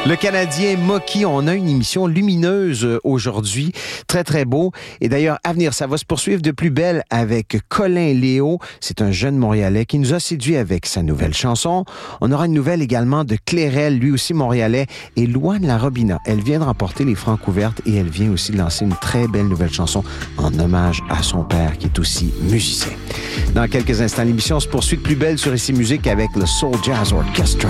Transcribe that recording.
Le Canadien Moki, on a une émission lumineuse aujourd'hui, très très beau. Et d'ailleurs, à venir, ça va se poursuivre de plus belle avec Colin Léo. C'est un jeune Montréalais qui nous a séduit avec sa nouvelle chanson. On aura une nouvelle également de Clairel, lui aussi Montréalais, et Louane Larobina. Elle vient de remporter les Francouvertes et elle vient aussi de lancer une très belle nouvelle chanson en hommage à son père qui est aussi musicien. Dans quelques instants, l'émission se poursuit de plus belle sur Ici Musique avec le Soul Jazz Orchestra.